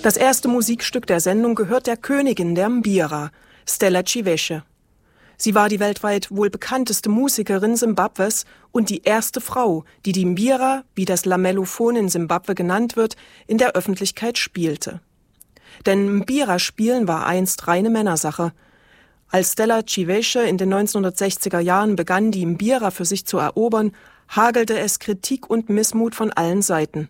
Das erste Musikstück der Sendung gehört der Königin der Mbira, Stella Chiveshe. Sie war die weltweit wohl bekannteste Musikerin Simbabwes und die erste Frau, die die Mbira, wie das Lamellophon in Simbabwe genannt wird, in der Öffentlichkeit spielte. Denn Mbira-Spielen war einst reine Männersache. Als Stella Chiveshe in den 1960er Jahren begann, die Mbira für sich zu erobern, hagelte es Kritik und Missmut von allen Seiten.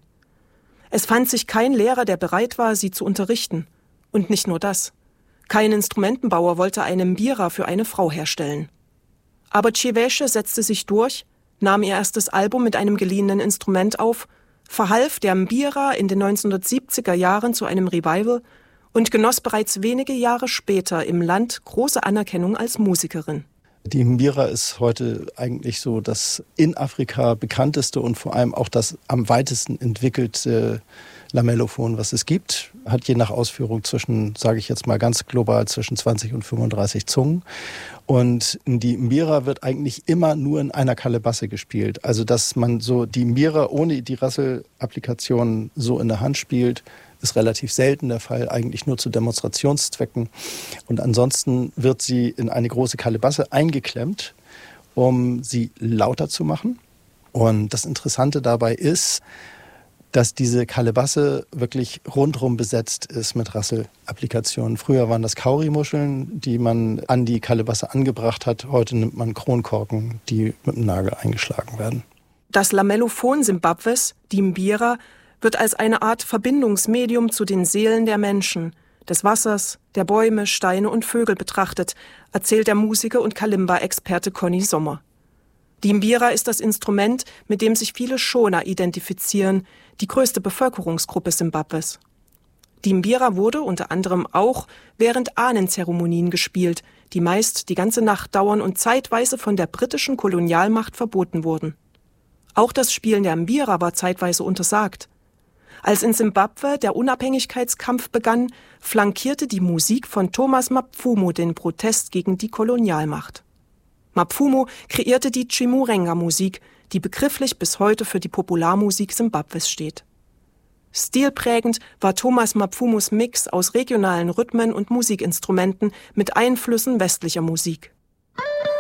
Es fand sich kein Lehrer, der bereit war, sie zu unterrichten. Und nicht nur das. Kein Instrumentenbauer wollte eine Mbira für eine Frau herstellen. Aber Chiveshe setzte sich durch, nahm ihr erstes Album mit einem geliehenen Instrument auf, verhalf der Mbira in den 1970er Jahren zu einem Revival und genoss bereits wenige Jahre später im Land große Anerkennung als Musikerin. Die Mbira ist heute eigentlich so das in Afrika bekannteste und vor allem auch das am weitesten entwickelte Lamellophon, was es gibt. Hat je nach Ausführung zwischen, sage ich jetzt mal ganz global, zwischen 20 und 35 Zungen. Und die Mbira wird eigentlich immer nur in einer Kalebasse gespielt. Also dass man so die Mbira ohne die Rassel-Applikation so in der Hand spielt, ist relativ selten der Fall, eigentlich nur zu Demonstrationszwecken. Und ansonsten wird sie in eine große Kalebasse eingeklemmt, um sie lauter zu machen. Und das Interessante dabei ist, dass diese Kalebasse wirklich rundherum besetzt ist mit Rassel-Applikationen. Früher waren das Kaurimuscheln, die man an die Kalebasse angebracht hat. Heute nimmt man Kronkorken, die mit dem Nagel eingeschlagen werden. Das Lamellophon Simbabwes, die Mbira, wird als eine Art Verbindungsmedium zu den Seelen der Menschen, des Wassers, der Bäume, Steine und Vögel betrachtet, erzählt der Musiker und Kalimba-Experte Conny Sommer. Die Mbira ist das Instrument, mit dem sich viele Shona identifizieren, die größte Bevölkerungsgruppe Simbabwes. Die Mbira wurde unter anderem auch während Ahnenzeremonien gespielt, die meist die ganze Nacht dauern und zeitweise von der britischen Kolonialmacht verboten wurden. Auch das Spielen der Mbira war zeitweise untersagt. Als in Simbabwe der Unabhängigkeitskampf begann, flankierte die Musik von Thomas Mapfumo den Protest gegen die Kolonialmacht. Mapfumo kreierte die Chimurenga-Musik, die begrifflich bis heute für die Popularmusik Simbabwes steht. Stilprägend war Thomas Mapfumos Mix aus regionalen Rhythmen und Musikinstrumenten mit Einflüssen westlicher Musik.